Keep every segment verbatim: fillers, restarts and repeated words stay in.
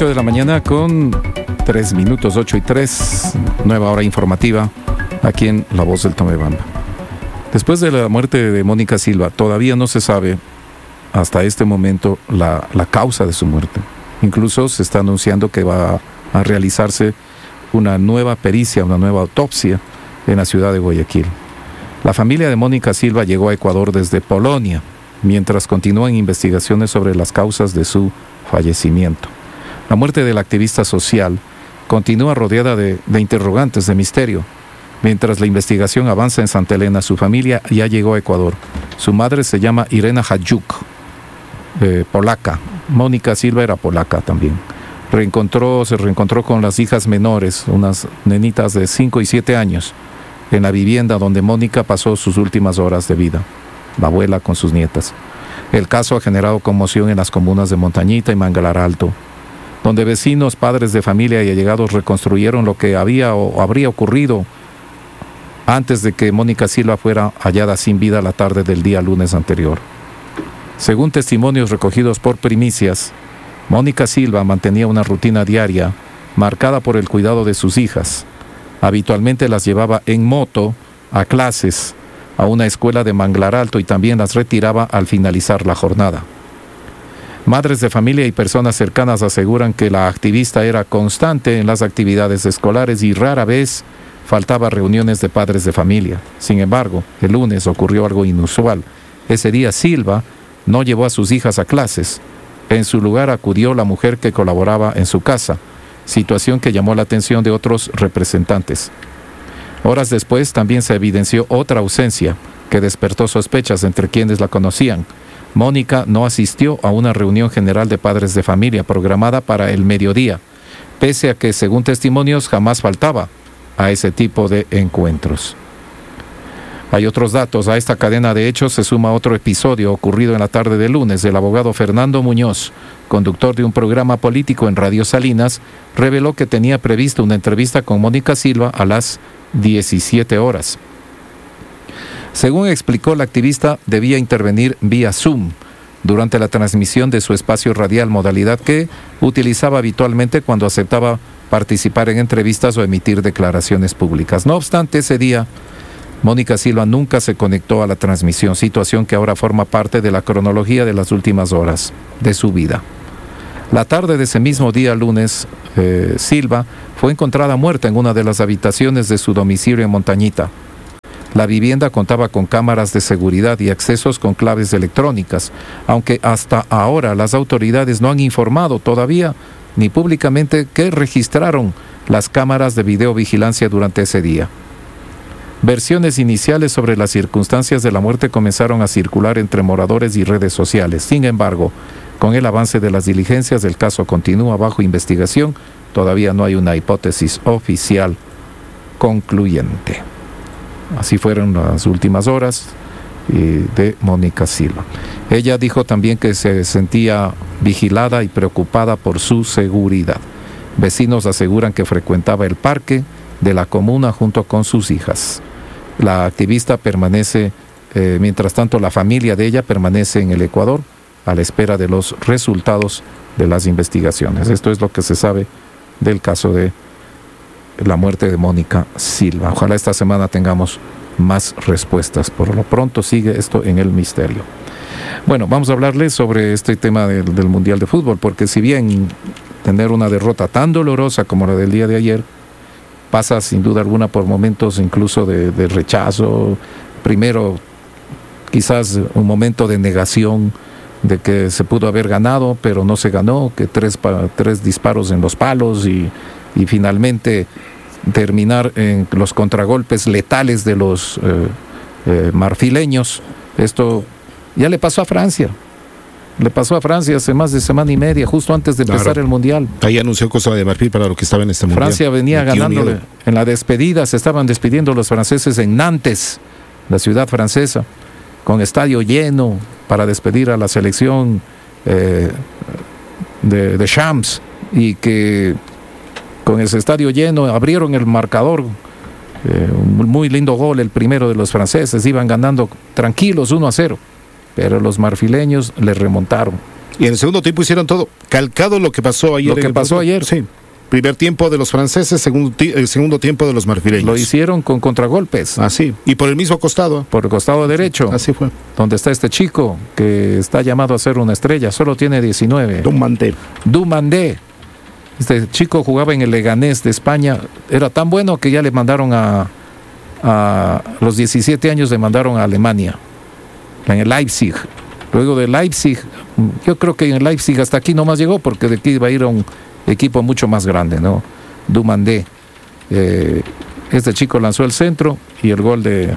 ocho de la mañana con tres minutos, ocho y tres, nueva hora informativa aquí en La Voz del Tomebamba. Después de la muerte de Mónica Silva, todavía no se sabe hasta este momento la, la causa de su muerte. Incluso se está anunciando que va a realizarse una nueva pericia, una nueva autopsia en la ciudad de Guayaquil. La familia de Mónica Silva llegó a Ecuador desde Polonia, mientras continúan investigaciones sobre las causas de su fallecimiento. La muerte del activista social continúa rodeada de, de interrogantes, de misterio. Mientras la investigación avanza en Santa Elena, su familia ya llegó a Ecuador. Su madre se llama Irena Hajduk, eh, polaca. Mónica Silva era polaca también. Reencontró, se reencontró con las hijas menores, unas nenitas de cinco y siete años, en la vivienda donde Mónica pasó sus últimas horas de vida. La abuela con sus nietas. El caso ha generado conmoción en las comunas de Montañita y Manglar Alto, donde vecinos, padres de familia y allegados reconstruyeron lo que había o habría ocurrido antes de que Mónica Silva fuera hallada sin vida la tarde del día lunes anterior. Según testimonios recogidos por Primicias, Mónica Silva mantenía una rutina diaria marcada por el cuidado de sus hijas. Habitualmente las llevaba en moto a clases, a una escuela de Manglar Alto, y también las retiraba al finalizar la jornada. Madres de familia y personas cercanas aseguran que la activista era constante en las actividades escolares y rara vez faltaba reuniones de padres de familia. Sin embargo, el lunes ocurrió algo inusual. Ese día Silva no llevó a sus hijas a clases. En su lugar acudió la mujer que colaboraba en su casa, situación que llamó la atención de otros representantes. Horas después también se evidenció otra ausencia que despertó sospechas entre quienes la conocían. Mónica no asistió a una reunión general de padres de familia programada para el mediodía, pese a que, según testimonios, jamás faltaba a ese tipo de encuentros. Hay otros datos. A esta cadena de hechos se suma otro episodio ocurrido en la tarde de lunes. El abogado Fernando Muñoz, conductor de un programa político en Radio Salinas, reveló que tenía previsto una entrevista con Mónica Silva a las diecisiete horas. Según explicó, la activista debía intervenir vía Zoom durante la transmisión de su espacio radial, modalidad que utilizaba habitualmente cuando aceptaba participar en entrevistas o emitir declaraciones públicas. No obstante, ese día Mónica Silva nunca se conectó a la transmisión, situación que ahora forma parte de la cronología de las últimas horas de su vida. La tarde de ese mismo día, lunes, eh, Silva fue encontrada muerta en una de las habitaciones de su domicilio en Montañita. La vivienda contaba con cámaras de seguridad y accesos con claves electrónicas, aunque hasta ahora las autoridades no han informado todavía ni públicamente que registraron las cámaras de videovigilancia durante ese día. Versiones iniciales sobre las circunstancias de la muerte comenzaron a circular entre moradores y redes sociales. Sin embargo, con el avance de las diligencias, el caso continúa bajo investigación. Todavía no hay una hipótesis oficial concluyente. Así fueron las últimas horas eh, de Mónica Silva. Ella dijo también que se sentía vigilada y preocupada por su seguridad. Vecinos aseguran que frecuentaba el parque de la comuna junto con sus hijas. La activista permanece, eh, mientras tanto la familia de ella permanece en el Ecuador a la espera de los resultados de las investigaciones. Esto es lo que se sabe del caso de la muerte de Mónica Silva. Ojalá esta semana tengamos más respuestas. Por lo pronto sigue esto en el misterio. Bueno, vamos a hablarles sobre este tema del, del Mundial de Fútbol, porque si bien tener una derrota tan dolorosa como la del día de ayer pasa sin duda alguna por momentos incluso de, de rechazo, primero quizás un momento de negación de que se pudo haber ganado, pero no se ganó, que tres, tres disparos en los palos y, y finalmente terminar en los contragolpes letales de los eh, eh, marfileños. Esto ya le pasó a Francia. Le pasó a Francia hace más de semana y media, justo antes de empezar claro. el Mundial. Ahí anunció Costa de Marfil para lo que estaba en este Mundial. Francia venía ganándole en la despedida, se estaban despidiendo los franceses en Nantes, la ciudad francesa, con estadio lleno para despedir a la selección eh, de, de Champs, y que con ese estadio lleno abrieron el marcador. Eh, un muy lindo gol, el primero de los franceses, iban ganando tranquilos uno a cero. Pero los marfileños les remontaron Y en el segundo tiempo hicieron todo, calcado lo que pasó ayer. Lo que pasó ayer. Sí. Primer tiempo de los franceses, segundo, el segundo tiempo de los marfileños. Lo hicieron con contragolpes. Así, y por el mismo costado. Por el costado derecho. Así fue. Donde está este chico que está llamado a ser una estrella, solo tiene diecinueve. Dumandé. Dumandé. Este chico jugaba en el Leganés de España, era tan bueno que ya le mandaron a, a los diecisiete años le mandaron a Alemania, en el Leipzig. Luego de Leipzig, yo creo que en Leipzig hasta aquí nomás llegó, porque de aquí iba a ir a un equipo mucho más grande, ¿no? Dumandé. Eh, este chico lanzó el centro y el gol de,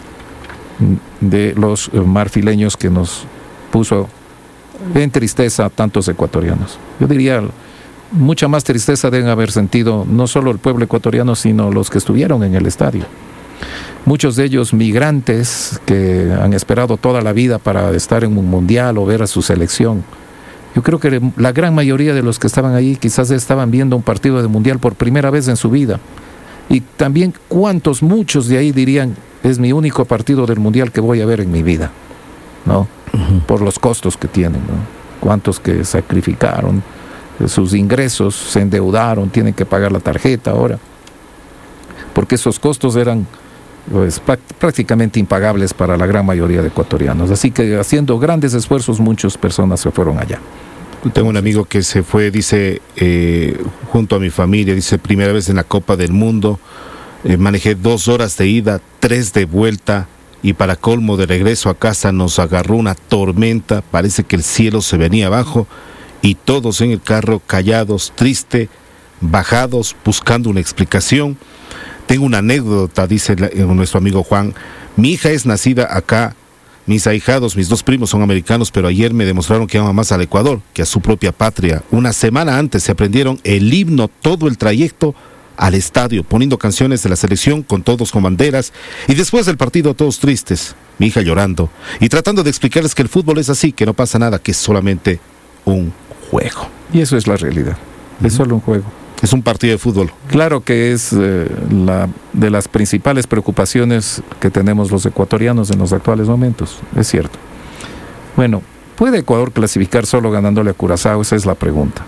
de los marfileños que nos puso en tristeza a tantos ecuatorianos. Yo diría, mucha más tristeza deben haber sentido no solo el pueblo ecuatoriano, sino los que estuvieron en el estadio. Muchos de ellos migrantes que han esperado toda la vida para estar en un mundial o ver a su selección. Yo creo que la gran mayoría de los que estaban ahí quizás estaban viendo un partido de mundial por primera vez en su vida. Y también cuántos, muchos de ahí dirían, es mi único partido del mundial que voy a ver en mi vida, ¿no? Uh-huh. Por los costos que tienen, ¿no? Cuántos que sacrificaron sus ingresos, se endeudaron, tienen que pagar la tarjeta ahora, porque esos costos eran pues, prácticamente impagables para la gran mayoría de ecuatorianos. Así que haciendo grandes esfuerzos, muchas personas se fueron allá. Tengo un amigo que se fue, dice, eh, junto a mi familia, dice, primera vez en la Copa del Mundo, eh, manejé dos horas de ida, tres de vuelta, y para colmo de regreso a casa nos agarró una tormenta, parece que el cielo se venía abajo, y todos en el carro callados, triste, bajados, buscando una explicación. Tengo una anécdota, dice la, eh, nuestro amigo Juan. Mi hija es nacida acá, mis ahijados, mis dos primos son americanos, pero ayer me demostraron que aman más al Ecuador que a su propia patria. Una semana antes se aprendieron el himno todo el trayecto al estadio, poniendo canciones de la selección con todos con banderas, y después del partido todos tristes, mi hija llorando, y tratando de explicarles que el fútbol es así, que no pasa nada, que es solamente un juego. Y eso es la realidad, uh-huh. Es solo un juego. Es un partido de fútbol. Claro que es eh, la de las principales preocupaciones que tenemos los ecuatorianos en los actuales momentos, es cierto. Bueno, ¿puede Ecuador clasificar solo ganándole a Curazao? Esa es la pregunta.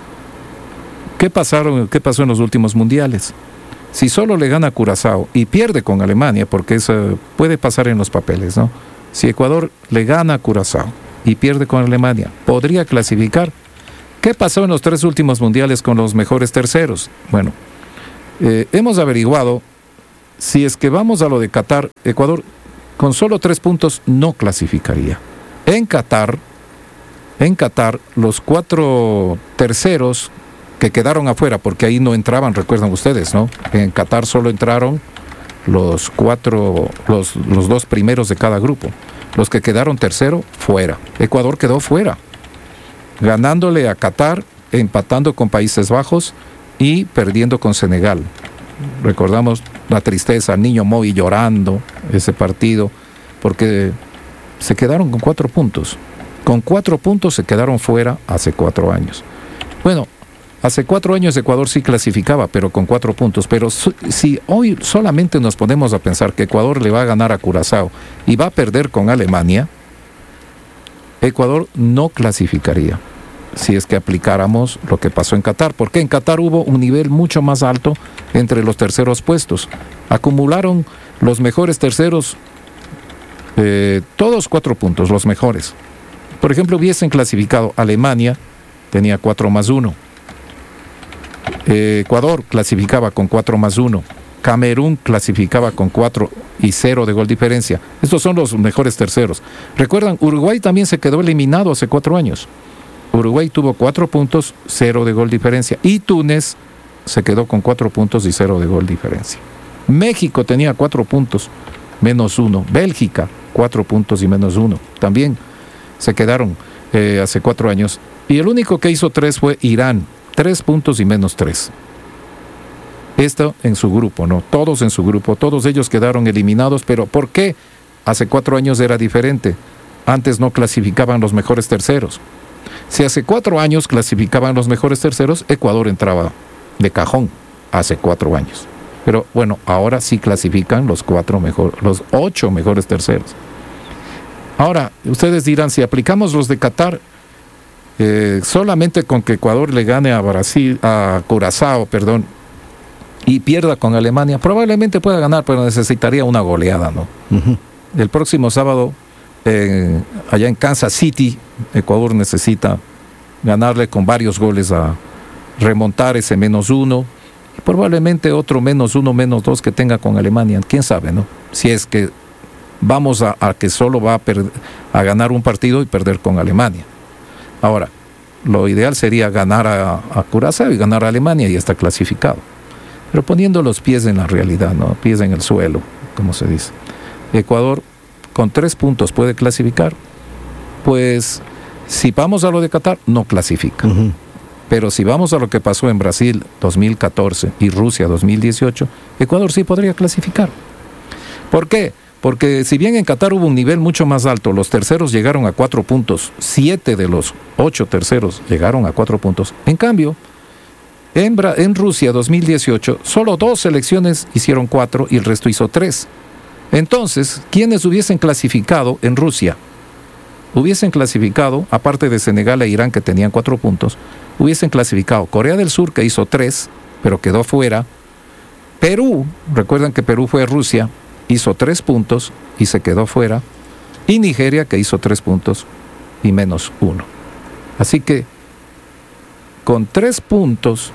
¿Qué pasaron, qué pasó en los últimos mundiales? Si solo le gana a Curazao y pierde con Alemania, porque eso puede pasar en los papeles, ¿no? Si Ecuador le gana a Curazao y pierde con Alemania, ¿podría clasificar? ¿Qué pasó en los tres últimos mundiales con los mejores terceros? Bueno, eh, hemos averiguado, si es que vamos a lo de Qatar, Ecuador con solo tres puntos no clasificaría. En Qatar, en Qatar, los cuatro terceros que quedaron afuera, porque ahí no entraban, recuerdan ustedes, ¿no? En Qatar solo entraron los cuatro, los, los dos primeros de cada grupo. Los que quedaron tercero, fuera. Ecuador quedó fuera, ganándole a Qatar, empatando con Países Bajos y perdiendo con Senegal. Recordamos la tristeza, el niño Moy llorando ese partido, porque se quedaron con cuatro puntos. Con cuatro puntos se quedaron fuera hace cuatro años. Bueno, hace cuatro años Ecuador sí clasificaba, pero con cuatro puntos. Pero si hoy solamente nos ponemos a pensar que Ecuador le va a ganar a Curazao y va a perder con Alemania, Ecuador no clasificaría si es que aplicáramos lo que pasó en Qatar, porque en Qatar hubo un nivel mucho más alto entre los terceros puestos. Acumularon los mejores terceros, eh, todos cuatro puntos, los mejores. Por ejemplo, hubiesen clasificado Alemania, tenía cuatro más uno. Eh, Ecuador clasificaba con cuatro más uno. Camerún clasificaba con cuatro y cero de gol diferencia. Estos son los mejores terceros. Recuerdan, Uruguay también se quedó eliminado hace cuatro años. Uruguay tuvo cuatro puntos, cero de gol diferencia. Y Túnez se quedó con cuatro puntos y cero de gol diferencia. México tenía cuatro puntos, menos uno. Bélgica, cuatro puntos y menos uno. También se quedaron eh, hace cuatro años. Y el único que hizo tres fue Irán, tres puntos y menos tres. Esto en su grupo, ¿no? Todos en su grupo, todos ellos quedaron eliminados. Pero ¿por qué? Hace cuatro años era diferente. Antes no clasificaban los mejores terceros. Si hace cuatro años clasificaban los mejores terceros, Ecuador entraba de cajón hace cuatro años. Pero bueno, ahora sí clasifican los cuatro mejor, los ocho mejores terceros. Ahora, ustedes dirán, si aplicamos los de Qatar, Eh, solamente con que Ecuador le gane a Brasil, a Curazao, perdón, y pierda con Alemania, probablemente pueda ganar, pero necesitaría una goleada, ¿no? Uh-huh. El próximo sábado, eh, allá en Kansas City, Ecuador necesita ganarle con varios goles a remontar ese menos uno, y probablemente otro menos uno, menos dos que tenga con Alemania, quién sabe, ¿no? Si es que vamos a, a que solo va a, per- a ganar un partido y perder con Alemania. Ahora, lo ideal sería ganar a, a Curazao y ganar a Alemania y está clasificado. Pero poniendo los pies en la realidad, ¿no? Pies en el suelo, como se dice. Ecuador con tres puntos puede clasificar. Pues si vamos a lo de Qatar, no clasifica. Uh-huh. Pero si vamos a lo que pasó en Brasil dos mil catorce y Rusia dos mil dieciocho, Ecuador sí podría clasificar. ¿Por qué? Porque si bien en Qatar hubo un nivel mucho más alto, los terceros llegaron a cuatro puntos, siete de los ocho terceros llegaron a cuatro puntos. En cambio, en, Bra- en Rusia dos mil dieciocho, solo dos selecciones hicieron cuatro y el resto hizo tres. Entonces, ¿quiénes hubiesen clasificado en Rusia? Hubiesen clasificado, aparte de Senegal e Irán que tenían cuatro puntos, hubiesen clasificado Corea del Sur que hizo tres, pero quedó fuera. Perú, recuerdan que Perú fue a Rusia, hizo tres puntos y se quedó fuera, y Nigeria que hizo tres puntos y menos uno. Así que con tres puntos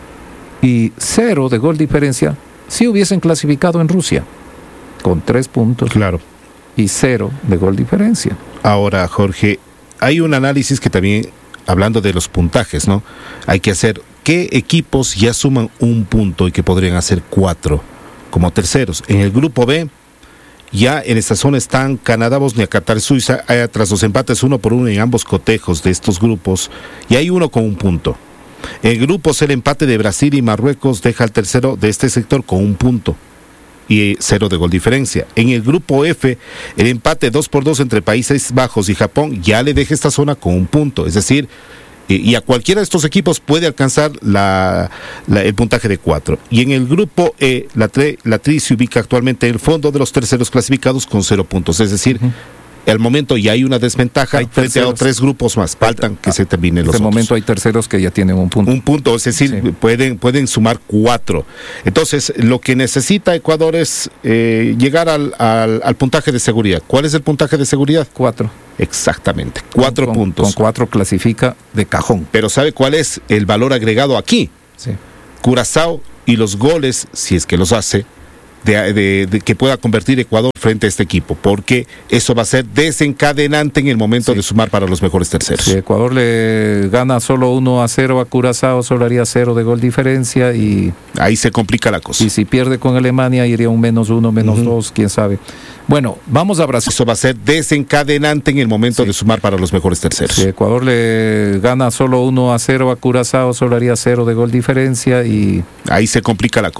y cero de gol diferencia, sí hubiesen clasificado en Rusia, con tres puntos claro. y cero de gol diferencia. Ahora, Jorge, hay un análisis que también, hablando de los puntajes, ¿no? Hay que hacer qué equipos ya suman un punto y que podrían hacer cuatro como terceros. En el grupo B, ya en esta zona están Canadá, Bosnia, Qatar, Suiza, hay tras los empates uno por uno en ambos cotejos de estos grupos, y hay uno con un punto. En el grupo C, el empate de Brasil y Marruecos deja al tercero de este sector con un punto y cero de gol diferencia. En el grupo F, el empate dos por dos entre Países Bajos y Japón ya le deja esta zona con un punto, es decir, y a cualquiera de estos equipos puede alcanzar la, la, el puntaje de cuatro. Y en el grupo E, la, tre, la Tri se ubica actualmente en el fondo de los terceros clasificados con cero puntos. Es decir, uh-huh. al momento ya hay una desventaja hay frente terceros. a tres grupos más. Faltan que se terminen los otros. En este momento hay terceros que ya tienen un punto. Un punto, es decir, sí. pueden, pueden sumar cuatro. Entonces, lo que necesita Ecuador es eh, llegar al, al, al puntaje de seguridad. ¿Cuál es el puntaje de seguridad? Cuatro. Exactamente, cuatro con, puntos. Con cuatro clasifica de cajón. Pero ¿sabe cuál es el valor agregado aquí? Sí. Curazao y los goles, si es que los hace, de, de, de que pueda convertir Ecuador frente a este equipo, porque eso va a ser desencadenante en el momento sí. de sumar para los mejores terceros. Si Ecuador le gana solo uno a cero a Curazao, solo haría cero de gol diferencia y... ahí se complica la cosa. Y si pierde con Alemania, iría un menos uno, menos uh-huh. dos, quién sabe. Bueno, vamos a Brasil. Eso va a ser desencadenante en el momento sí. de sumar para los mejores terceros. Si Ecuador le gana solo uno a cero a Curazao, solo haría cero de gol diferencia y... ahí se complica la cosa.